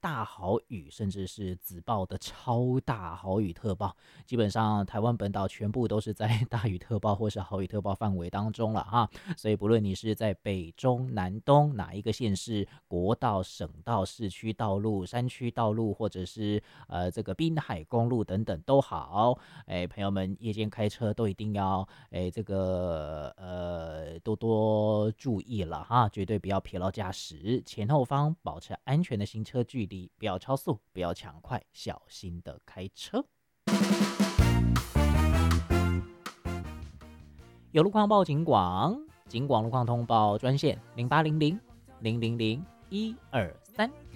大豪雨，甚至是紫爆的超大豪雨特报，基本上台湾本岛全部都是在大雨特报或是豪雨特报范围当中了哈。所以不论你是在北中南东哪一个县市，国道、省道、市区道路、山区道路，或者是这个滨海公路等等都好，朋友们夜间开车都一定要这个多多注意了哈，绝对不要疲劳驾驶，前后方保持安全的行车距离，不要超速，不要抢快，小心的开车。有路况报警广，警广路况通报专线0800 000 123。